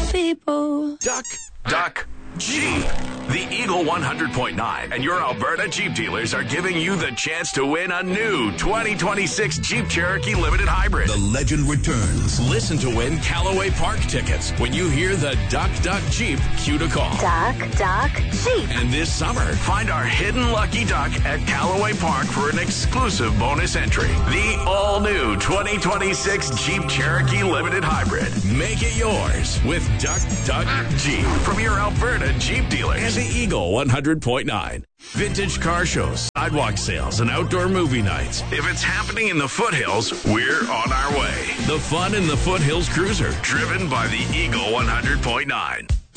people. Duck, Jeep. The Eagle 100.9 and your Alberta Jeep dealers are giving you the chance to win a new 2026 Jeep Cherokee Limited Hybrid. The legend returns. Listen to win Callaway Park tickets when you hear the Duck Jeep cue to call. Duck Jeep. And this summer, find our hidden lucky duck at Callaway Park for an exclusive bonus entry. The all-new 2026 Jeep Cherokee Limited Hybrid. Make it yours with Duck Jeep from your Alberta Jeep dealers and the Eagle 100.9. Vintage car shows, sidewalk sales, and outdoor movie nights. If it's happening in the foothills, we're on our way. The fun in the Foothills Cruiser, driven by the Eagle 100.9.